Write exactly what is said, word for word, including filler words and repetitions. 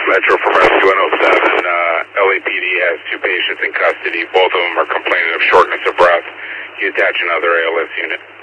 Metro from Rescue one oh seven. Uh, L A P D has two patients in custody. Both of them are complaining of shortness of breath. Can you attach another A L S unit?